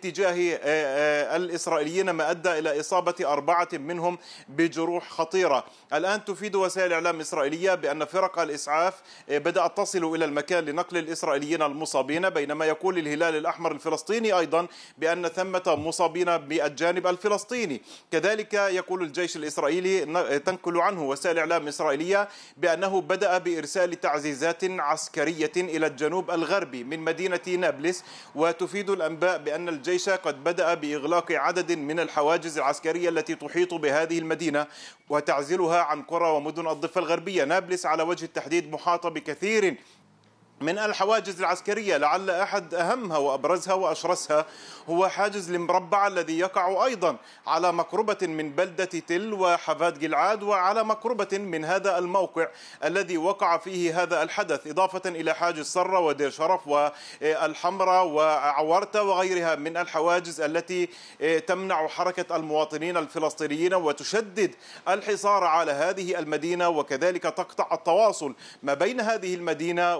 باتجاه الإسرائيليين، ما أدى إلى إصابة 4 منهم بجروح خطيرة. الآن تفيد وسائل إعلام إسرائيلية بأن فرق الإسعاف بدأت تصل إلى المكان لنقل الإسرائيليين المصابين، بينما يقول الهلال الأحمر الفلسطيني أيضا بأن ثمة مصابين بالجانب الفلسطيني. كذلك يقول الجيش الإسرائيلي، تنقل عنه وسائل إعلام إسرائيلية، بأنه بدأ بإرسال تعزيزات عسكرية إلى الجنوب الغربي من مدينة نابلس. وتفيد الأنباء بأن الجيش قد بدأ بإغلاق عدد من الحواجز العسكرية التي تحيط بهذه المدينة وتعزلها عن قرى ومدن الضفة الغربية. نابلس على وجه التحديد محاطة بكثير من الحواجز العسكرية، لعل أحد أهمها وأبرزها وأشرسها هو حاجز المربع الذي يقع أيضا على مقربة من بلدة تل وحفاد جلعاد، وعلى مقربة من هذا الموقع الذي وقع فيه هذا الحدث، إضافة إلى حاجز صرة ودير شرف والحمراء وعورتة وغيرها من الحواجز التي تمنع حركة المواطنين الفلسطينيين وتشدد الحصار على هذه المدينة، وكذلك تقطع التواصل ما بين هذه المدينة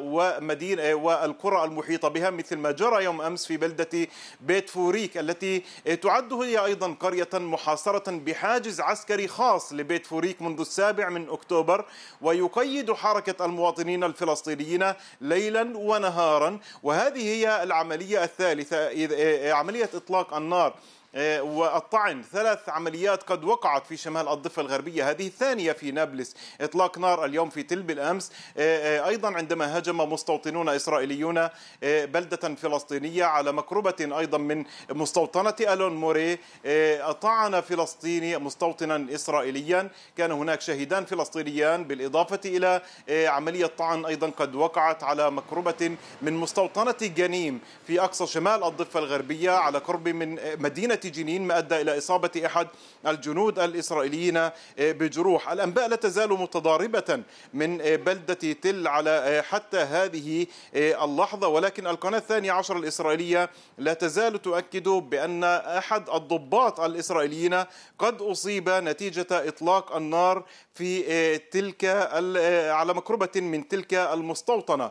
والقرى المحيطة بها، مثل ما جرى يوم أمس في بلدة بيت فوريك التي تعد هي أيضا قرية محاصرة بحاجز عسكري خاص لبيت فوريك منذ 7 أكتوبر، ويقيد حركة المواطنين الفلسطينيين ليلا ونهارا. وهذه هي العملية الثالثة، عملية إطلاق النار والطعن. 3 عمليات قد وقعت في شمال الضفة الغربية، هذه الثانية في نابلس. إطلاق نار اليوم في تل بالأمس، أيضا عندما هاجم مستوطنون إسرائيليون بلدة فلسطينية على مقربة أيضا من مستوطنة ألون موري. طعن فلسطيني مستوطنا إسرائيليا، كان هناك شهيدان فلسطينيان، بالإضافة إلى عملية طعن أيضا قد وقعت على مقربة من مستوطنة جنيم في أقصى شمال الضفة الغربية على قرب من مدينة جنين، ما أدى إلى إصابة أحد الجنود الإسرائيليين بجروح. الأنباء لا تزال متضاربة من بلدة تل على حتى هذه اللحظة، ولكن القناة 12 الإسرائيلية لا تزال تؤكد بأن أحد الضباط الإسرائيليين قد أصيب نتيجة إطلاق النار في تلك على مقربة من تلك المستوطنة.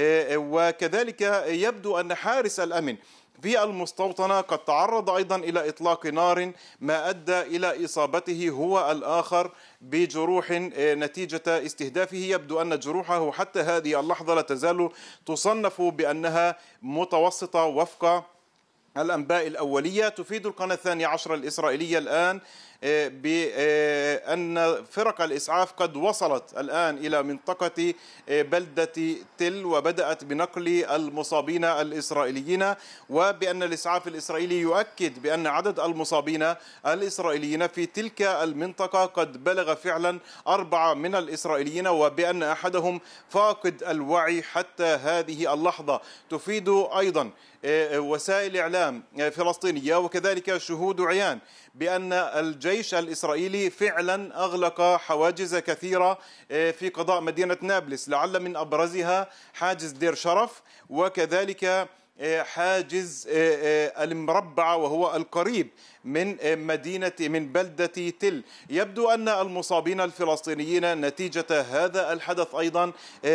وكذلك يبدو أن حارس الأمن في المستوطنة قد تعرض أيضا إلى إطلاق نار، ما أدى إلى إصابته هو الآخر بجروح نتيجة استهدافه. يبدو أن جروحه حتى هذه اللحظة لا تزال تصنف بأنها متوسطة وفق الأنباء الأولية. تفيد القناة 12 الإسرائيلية الآن بأن فرق الإسعاف قد وصلت الآن إلى منطقة بلدة تل وبدأت بنقل المصابين الإسرائيليين، وبأن الإسعاف الإسرائيلي يؤكد بأن عدد المصابين الإسرائيليين في تلك المنطقة قد بلغ فعلا 4 من الإسرائيليين، وبأن أحدهم فاقد الوعي حتى هذه اللحظة. تفيد أيضا وسائل إعلام فلسطينية وكذلك شهود عيان بأن الجيش الإسرائيلي فعلا أغلق حواجز كثيرة في قضاء مدينة نابلس، لعل من أبرزها حاجز دير شرف وكذلك حاجز المربع وهو القريب من بلدة تل. يبدو أن المصابين الفلسطينيين نتيجة هذا الحدث أيضا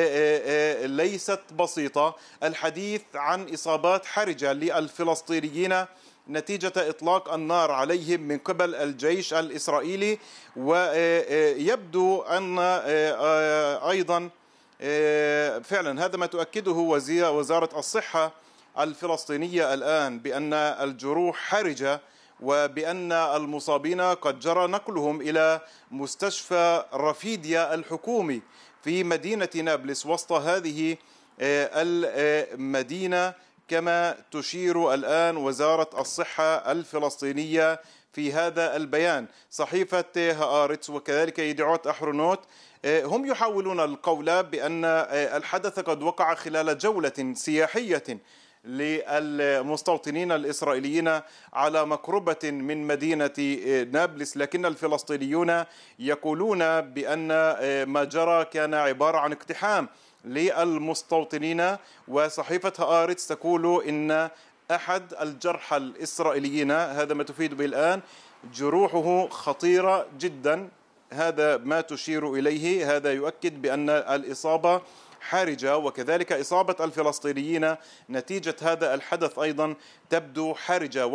ليست بسيطة. الحديث عن إصابات حرجة للفلسطينيين نتيجة إطلاق النار عليهم من قبل الجيش الإسرائيلي. ويبدو أن أيضا فعلا هذا ما تؤكده وزارة الصحة الفلسطينية الآن، بأن الجروح حرجة وبأن المصابين قد جرى نقلهم إلى مستشفى رفيديا الحكومي في مدينة نابلس وسط هذه المدينة، كما تشير الآن وزارة الصحة الفلسطينية في هذا البيان. صحيفة هآرتس وكذلك يدعوت أحرونوت هم يحاولون القول بأن الحدث قد وقع خلال جولة سياحية للمستوطنين الإسرائيليين على مقربة من مدينة نابلس، لكن الفلسطينيون يقولون بأن ما جرى كان عبارة عن اقتحام للمستوطنين. وصحيفة هآرتس تقول إن أحد الجرحى الإسرائيليين، هذا ما تفيد به الآن، جروحه خطيرة جدا، هذا ما تشير إليه. هذا يؤكد بأن الإصابة حرجة، وكذلك إصابة الفلسطينيين نتيجة هذا الحدث أيضا تبدو حرجة.